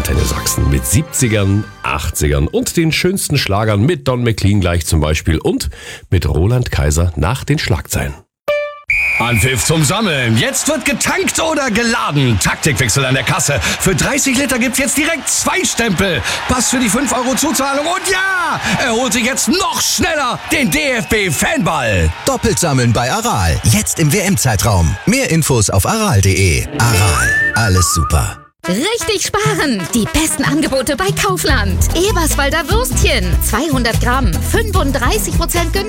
Antenne Sachsen mit 70ern, 80ern und den schönsten Schlagern mit Don McLean gleich zum Beispiel und mit Roland Kaiser nach den Schlagzeilen. Anpfiff zum Sammeln. Jetzt wird getankt oder geladen. Taktikwechsel an der Kasse. Für 30 Liter gibt's jetzt direkt 2 Stempel. Pass für die 5 € Zuzahlung. Und ja, er holt sich jetzt noch schneller den DFB-Fanball. Doppelt sammeln bei Aral. Jetzt im WM-Zeitraum. Mehr Infos auf aral.de. Aral. Alles super. Richtig sparen! Die besten Angebote bei Kaufland. Eberswalder Würstchen. 200 Gramm. 35% günstiger.